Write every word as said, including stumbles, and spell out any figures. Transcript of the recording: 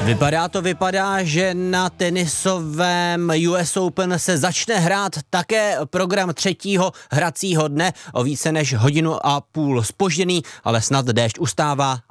Vypadá to, vypadá, že na tenisovém U S Open se začne hrát také program třetího hracího dne o více než hodinu a půl zpožděný, ale snad déšť ustává